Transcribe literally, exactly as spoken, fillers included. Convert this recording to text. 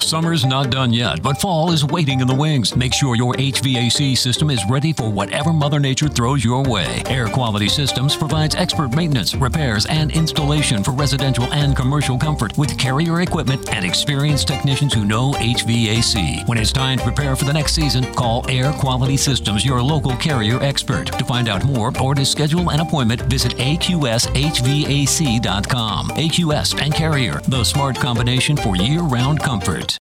Summer's not done yet, but fall is waiting in the wings. Make sure your H V A C system is ready for whatever Mother Nature throws your way. Air Quality Systems provides expert maintenance, repairs, and installation for residential and commercial comfort with Carrier equipment and experienced technicians who know H V A C. When it's time to prepare for the next season, call Air Quality Systems, your local Carrier expert. To find out more or to schedule an appointment, visit A Q S H V A C dot com. A Q S and Carrier, the smart combination for year-round comfort.